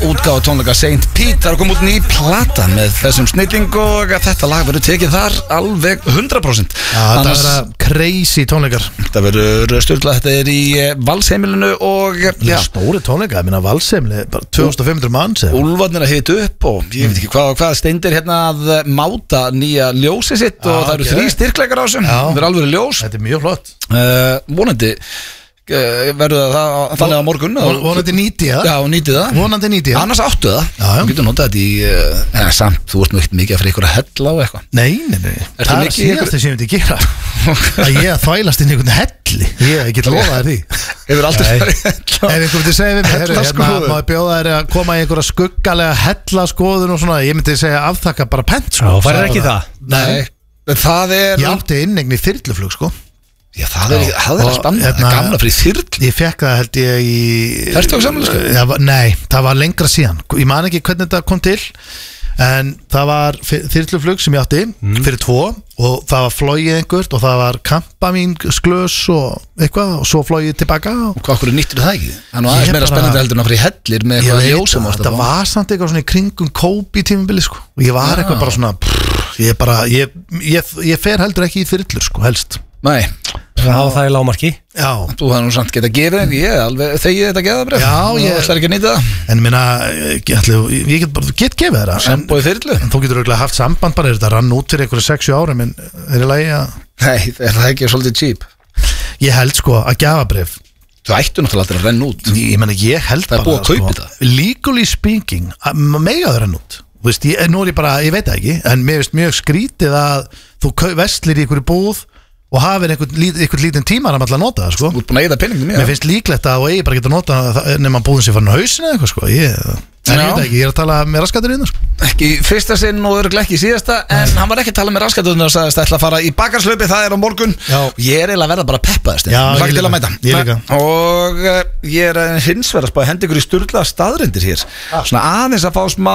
útgáfa tónleika St. Pete. Það er komið út ný plata með þessum snilling og þetta lag verður tekið þar alveg 100%. Það verður crazy tónleikar. Það verður stjórnlega, þetta er í Valsheimilinu og stóri tónleika, ég minna Valsheimili bara 2500 manns. Úlfarnir að hita upp og ég veit ekki hvað steindir hérna að máta nýja ljósið sitt og það eru 3 styrkleikar á þessum. Það er alveg ljós. Þetta er mjög flott. Vonandi verður það þannig á morgun vonandi nýti það. Já, nýti það. Vonandi nýti það. Annars áttu það. Þú getur notað þetta í samt, þú ert nú ekkert mikið að fyrir ykkur að hella á eitthvað. Nei. Það er síðast sem ég myndi gera að ég þvælast inn í einhvern helli. Ég get lofað þér því. Hefur aldrei farið hella. Ef einhver myndi segja við mig, hérna má ég bjóða þér að koma í einhverja skuggalega hellaskoðun og svona, ég myndi segja afþakka bara pent sko. Færðu ekki það? Nei. Það er Ég átti innegn í þyrluflug sko. Já, það er spannandi, gamla fyrir þyrl. Ég fekk það held ég í Fertugsafmælisgjöf? Nei, það var lengra síðan. Ég man ekki hvernig þetta kom til. En það var þyrluflug sem ég átti fyrir 2 og það var flogið einhvert og það var kampamínsglös og eitthvað og svo flogið tilbaka. Og hvað okkur nýttir það ekki? Það er nú aðeins meira spennandi heldur en að fara í hellir með eitthvað ljósum. Það var samt eitthvað svona í kringum Kobe tímabili sko. Og ég var eitthvað bara svona ég fer heldur ekki í þyrlur sko, helst. Nei. Það það í lágmarki. Já. Þú það nú samt geta gefið þig, ég alveg þegið þetta geðabref. Já, ég ætlar ekki að nýta það. En minna, ég get gefið þeirra. Sambóið þyrlu. En þú getur auðvitað haft samband bara, þetta rann út fyrir einhverju 60 árum, en er í lagi að... Nei, er það ekki svolítið cheap? Ég held sko að gefabref. Þú ættu náttúrulega alltaf að renna út. Ég meina, ég held bara... Það er búið að kaupa þetta. Legally speaking, mega það renna út. Þú veist, nú er ég bara, ég veit það ekki, en mér finnst mjög skrítið að þú vestlir í einhverju búð og hafið einhvern lítinn tíma að maður nota það sko. Þú ert búin að eyða peningum Mér finnst líklegt að þú eigi bara geta nota nema búðin sér farin á hausinu eða eitthvað sko. En ég veit ekki, ég er að tala með raskaturinn sko. Ekki fyrsta sinn og örugglega ekki síðasta. En hann var ekki að tala með raskaturinn og sagðist ætla að fara í bakarslaupi, það er á morgun. Ég er eiginlega að verða bara peppaðist. Ég líka. Og ég er hins vegar að spá að hendi ykkur í sturla staðreyndir hér. Svona aðeins að fá smá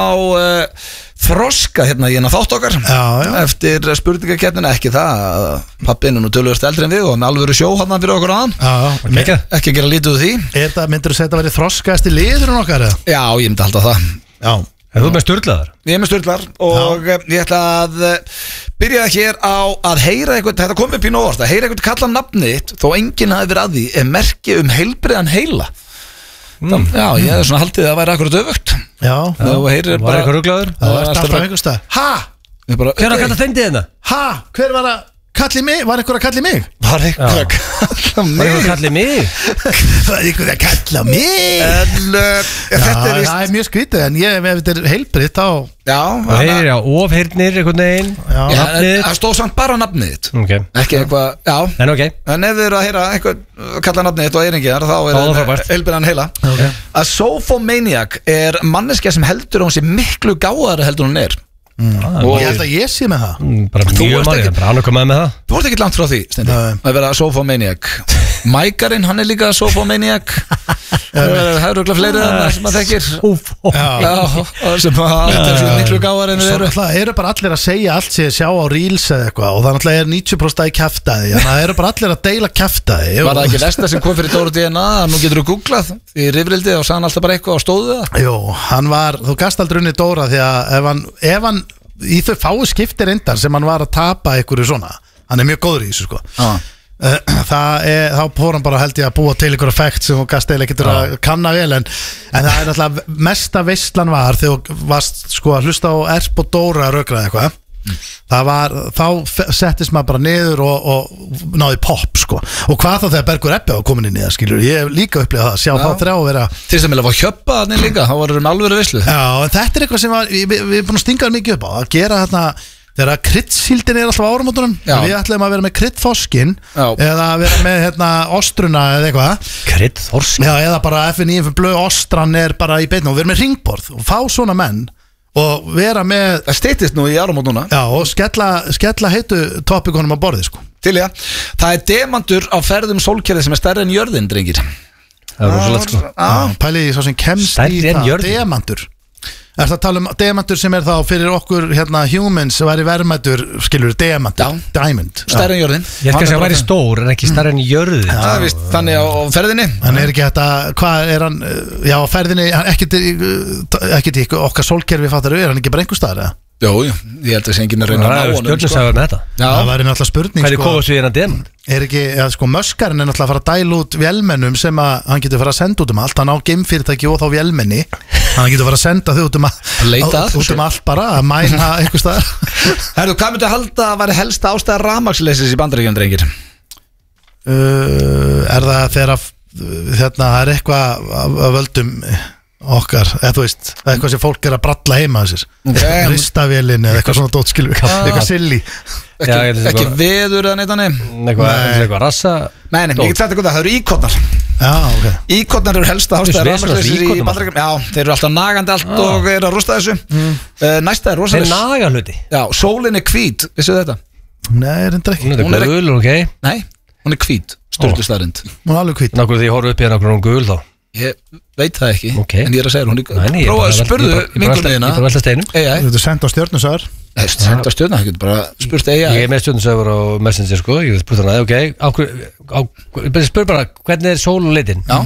þroska hérna í hérna þátt okkar. Eftir spurningakeppnina, ekki það pappinn er nú töluvert eldri en við og með alvöru sjó hann fyrir okkur aðan. Ekki að gera lítið úr því. Myndirðu segja þetta verið þroskaðasti liðurinn okkar? Já, ég myndi halda það. Já. Er þú með sturlaðar? Ég er með sturlar og ég ætla að byrja hér á að heyra eitthvað, þetta kom upp í nóvart, að heyra eitthvað kalla nafnið þó enginn hafi verið að því er merki heilbrigðan heila. Já, ég er svona haldið að það væri akkurat öfugt. Já. Þú heyrir bara... Var eitthvað ruglaður? Það var alltaf einhvers stað. Hver var að kalla þengdi hérna? Hver var að kalli mig? Var einhver að kalli mig? Var einhver að kalla mig? Var einhver að kalli mig? Var einhver að kalla mig? En þetta er vist... Það er mjög skrítið, en ef þetta er heilbritt þá... Já. Og heyrir á ofheyrnir einhvern veginn. Nafnið. Það stóð samt bara nafnið þitt. Ekki eitthvað, já. En ok. En ef þið eru að heyra eitthvað kalla nafnið þitt og eyringiðar, þá er það heilbrigðan heila. Að sophomaniac er manneskja sem heldur hún sé miklu gáðari heldur hún er. Og ég held að ég sé með það. Bara mjög margir, bara hann er komað með það. Þú ert ekkert langt frá því, Steindi, að vera sophomaniac. Mækarinn, hann er líka sophomaniac. Það eru örugglega fleiri þarna sem að þekkir. Sem að þetta miklu gáðar en við eru. Það eru bara allir að segja allt sem sjá á Reels eða eitthvað og það náttúrulega er 90% í kjaftaði. Það eru bara allir að deila kjaftaði. Var það ekki Lesta sem kom fyrir Dóru DNA? Nú getur þú googlað í rifrildi og sagði alltaf bara eitthvað og stóðu það. Jú, þú gast aldrei unni Dóra því að ef hann í þau fáu skiptir reyndar sem hann var að tapa einhverju svona, hann er mjög góður í þessu sko. Þá fór hann bara held ég að búa til einhverju effekt sem hún gast eða getur að kanna vel en það er náttúrulega mesta veistlan var þegar þú varst sko að hlusta á Erp og Dóra að rökraða eitthvað. Þá settist maður bara niður og náði pop sko. Og hvað þá þegar Bergur Ebbi var komin inn í það skilur, ég hef líka upplegað það, sjá þá þrjá að vera til þess að meila að fá hjöppa þannig líka, þá varum við alveg veislu. Já, en þetta er eitthvað sem við erum búin að stinga mikið upp á, að gera þarna þegar kryddsíldin er alltaf á áramótunum. Við ætlum að vera með kryddþorskin eða að vera með ostruna eða eitthvað. Kryddþorskin? Já, eða bara FNÍ blöð ostran er bara í beinni og við erum með ringborð og fá svona menn og vera með það styttist nú í áramót núna. Já, og skella heitu topikonum á borði sko. Til já, það er demantur á ferðum sólkerfið sem er stærri en jörðin, drengir. Það er rosalegt sko. Pælið í svo sem kemst í það, demantur. Er það að tala diamantur sem þá fyrir okkur humans væri verðmætur, skilur, diamond Stærri en jörðin Ég held kannski að væri stór en ekki stærri en jörðin Það er vist þannig á ferðinni Hann ekki hvað er hann Já, á ferðinni, ekki okkar sólkerfi fattar hann ekki bara einhver staðar eða? Jó, ég held að það enginn að reyna að ná honum Stjörnusæður með þetta Það væri náttúrulega spurning Hvernig komast við innan dem? Er ekki, möskarinn er náttúrulega að fara að dæla út vélmennum sem að hann getur fara að senda út allt hann á geimfyrirtæki og þá vélmenni hann getur fara að senda þau út allt bara að mæna einhver staðar Herðu, hvað myndu að halda að væri helsta ástæða rafmagnsleysis í Bandaríkjunum, drengir? Er það þegar það er eitthvað að völdum okkar, eða þú veist eitthvað sem fólk er að bralla heima þessir ristavélin eða eitthvað svona dótskilvi eitthvað silly ekki veður eða neitt hannig eitthvað rassa Nei, ég get sagt eitthvað það eru íkotnar Íkotnar eru helsta ástæða rafmagnsleysis í Bandaríkjunum Já, þeir eru alltaf nagandi allt og eru að rústa þessu Næsta er rosalega Þeir naga hluti Já, sólin er hvít, vissu þetta? Nei, reyndar ekki Hún er gul, ok Nei, hún er hvít, sturlu staðrind Hún er alveg hvít Nákvæmlega því ég horf upp hérna okkur hún gul þá Ég veit það ekki, en ég er að segja hún prófa að spurðu vingunniðina Ég bara velta steinum Þú getur sendt á stjörnusögur Senda á stjörnuna, það getur bara spurt AI Ég með stjörnusögur á Messenger sko Ég get spurt hana, ok Spur bara, hvernig er sólun litin? Já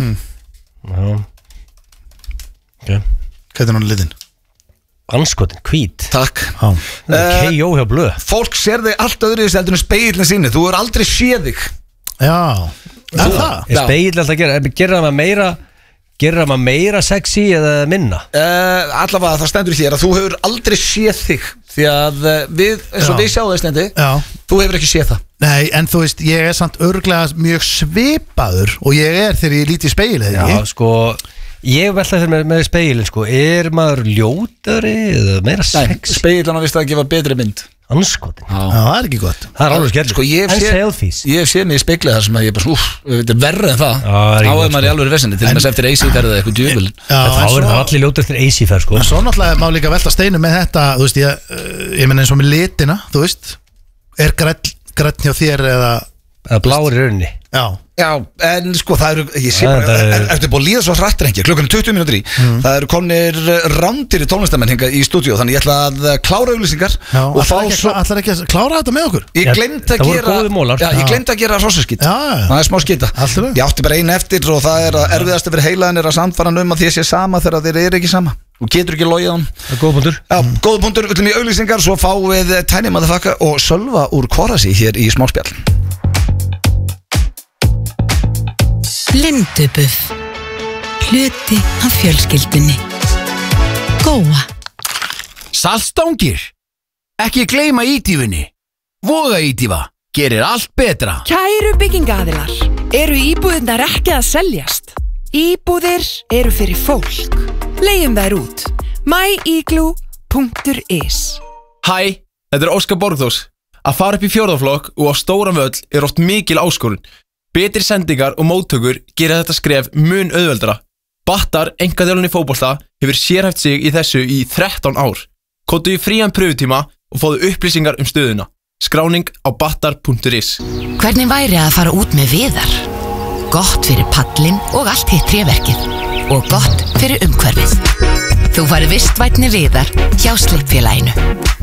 Hvernig er hún litin? Anskotin, hvít Takk K.O. hjá blöð Fólk sér þig allt öðru í þessu heldur en speilin síni Þú er aldrei séð þig Já Er speil alltaf að gera Gerir það meira sexy eða minna? Allavega það stendur hér að þú hefur aldrei séð þig Því að við, eins og við sjáum það stendi Þú hefur ekki séð það Nei, en þú veist, ég er samt örglega mjög svipaður Og ég er þegar ég líti í speil Já, sko Ég velta þér með speilin, sko Er maður ljótari eða meira sexy? Nei, speilin á vist að gefa betri mynd Anskotin Já, það er ekki gott Það er alveg skemmt Sko, ég hef séð mig í speikli þar sem að ég bara, þetta er verra en það Þá er maður í alveg vesinni Til þess eftir AC-ferð eða eitthvað djöfulin Þá er það allir ljótur eftir AC-ferð, sko En svo náttúrulega má líka velta steinu með þetta Þú veist, ég menn eins og með litina Þú veist, er grænn hjá þér eða bláur í rauninni Já, en sko það eru, ég sé bara, ertu búin að líða svo hratt reyngja, klukkan 20 mínútur í Það eru komnir rándir í tónlistamenn hinga í stúdíu Þannig ég ætla að klára auglýsingar og fá svo Ætlar ekki að klára þetta með okkur? Ég gleymd að gera rossaskít Það er smá skíta Ég átti bara einu eftir og það er að erfiðast fyrir heilaðin er að samfara að þið sé sama þegar þeir eru ekki sama Þú getur ekki logið án Góð punktur Já, góð punktur, ullum í auglýsingar Svo fáum við Tiny Motherfucker og Sölva úr Kvorasi hér í smáspjall Lindubuff Hluti af fjölskyldunni Góa Saltstangir Ekki gleyma ítífunni Voga ítífa Gerir allt betra Kæru byggingaaðilar Eru íbúðirnar ekki að seljast? Íbúðir eru fyrir fólk Leigjum þær út myigloo.is Hæ, þetta er Óskar Borgþórs Að fara upp í fjórðaflokk og á stóran völl er oft mikil áskorun Betri sendingar og móttökur gera þetta skref mun auðveldara. Battar, einkaþjálfun í fótbolta, hefur sérhæft sig í þessu í 13 ár. Kóttu í frían pröfutíma og fáðu upplýsingar stöðuna. Skráning á battar.is. Hvernig væri að fara út með Viðar? Gott fyrir pallin og allt hitt tréverkið. Og gott fyrir umhverfið. Þú farið vistvænni Viðar hjá Slippfélaginu.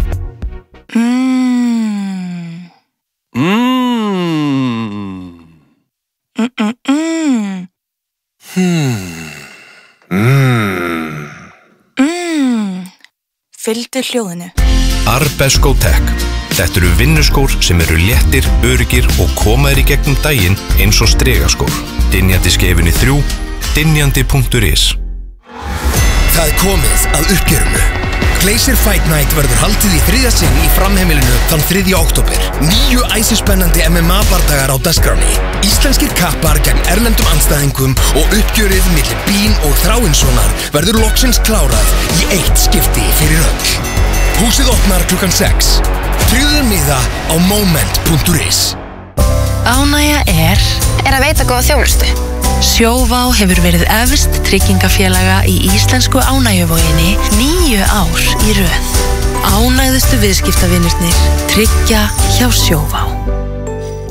Fylgdu hljóðinu Arbesko Tech. Þetta eru vinnuskór sem eru léttir, öruggir og koma þér í gegnum daginn eins og stregaskór. Dynjandi skeifunni 3, dynjandi.is. Það er komið að uppgjörinu. Glacier Fight Night verður haldið í 3. sinn í framheimilinu þann 3. október. 9 æsispennandi MMA-bardagar á dagskránni. Íslenskir kappar gegn erlendum andstæðingum og uppgjörið milli Bín og Þráinssonar verður loksins klárað í eitt skipti fyrir öll. Húsið opnar klukkan 6. Tryggðu miða á moment.is. Ánægja er að veita góða þjónustu. Sjóvá hefur verið efst tryggingafélaga í íslensku ánægjuvoginni 9 ár í röð. Ánægðustu viðskiptavinirnir tryggja hjá Sjóvá.